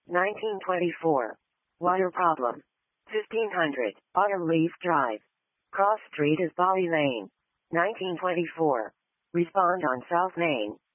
1924. Water problem. 1500. Autumn Leaf Drive. Cross Street is Bali Lane. 1924. Respond on South Main.